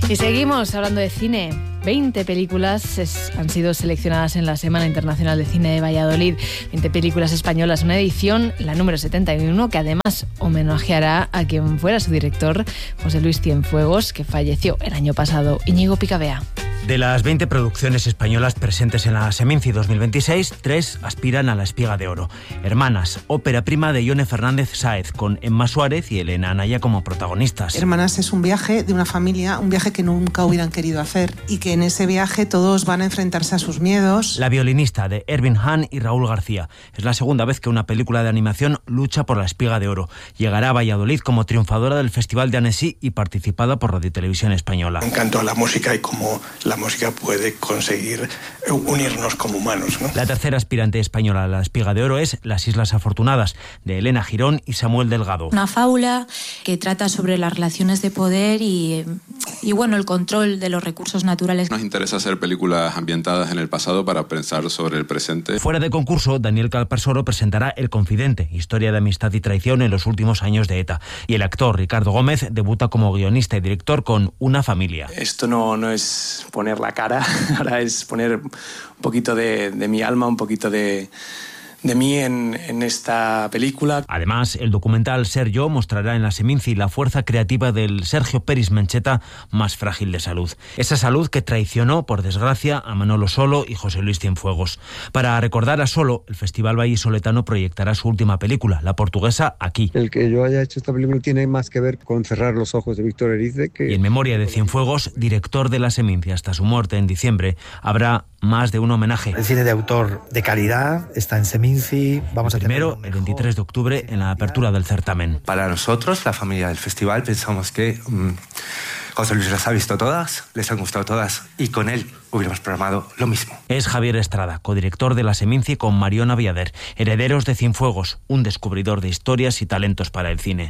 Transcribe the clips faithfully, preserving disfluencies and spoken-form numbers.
Y seguimos hablando de cine. veinte películas es, han sido seleccionadas en la Semana Internacional de Cine de Valladolid. veinte películas españolas, una edición, la número setenta y uno, que además homenajeará a quien fuera su director, José Luis Cienfuegos, que falleció el año pasado. Íñigo Picabea. De las veinte producciones españolas presentes en la Seminci dos mil veintiséis, tres aspiran a la Espiga de Oro. Hermanas, ópera prima de Ione Fernández Sáez, con Emma Suárez y Elena Anaya como protagonistas. Hermanas es un viaje de una familia, un viaje que nunca hubieran querido hacer, y que en ese viaje todos van a enfrentarse a sus miedos. La violinista, de Ervin Hahn y Raúl García. Es la segunda vez que una película de animación lucha por la Espiga de Oro. Llegará a Valladolid como triunfadora del Festival de Annecy y participada por Radio Televisión Española. Me encantó la música y cómo la música puede conseguir unirnos como humanos, ¿no? La tercera aspirante española a la Espiga de Oro es Las Islas Afortunadas, de Elena Girón y Samuel Delgado. Una fábula que trata sobre las relaciones de poder y, y bueno, el control de los recursos naturales. Nos interesa hacer películas ambientadas en el pasado para pensar sobre el presente. Fuera de concurso, Daniel Calparsoro presentará El Confidente, historia de amistad y traición en los últimos años de ETA. Y el actor Ricardo Gómez debuta como guionista y director con Una familia. Esto no, no es poner la cara, ahora es poner un poquito de, de mi alma, un poquito de, de mí en, en esta película. Además, el documental Ser Yo mostrará en la Seminci la fuerza creativa del Sergio Peris Mencheta, más frágil de salud. Esa salud que traicionó, por desgracia, a Manolo Solo y José Luis Cienfuegos. Para recordar a Solo, el Festival Vallisoletano proyectará su última película, la portuguesa Aquí. El que yo haya hecho esta película tiene más que ver con Cerrar los ojos de Víctor Erice que... Y en memoria de Cienfuegos, director de la Seminci hasta su muerte en diciembre, habrá más de un homenaje. El cine de autor de calidad está en Seminci. Vamos a Primero, el veintitrés de octubre, en la apertura del certamen. Para nosotros, la familia del festival, pensamos que mmm, José Luis las ha visto todas, les han gustado todas, y con él hubiéramos programado lo mismo. Es Javier Estrada, codirector de la Seminci con Mariona Viader, herederos de Cienfuegos, un descubridor de historias y talentos para el cine.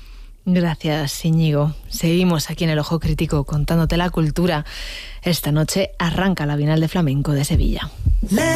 Gracias, Íñigo. Seguimos aquí en El Ojo Crítico contándote la cultura. Esta noche arranca la Bienal de Flamenco de Sevilla.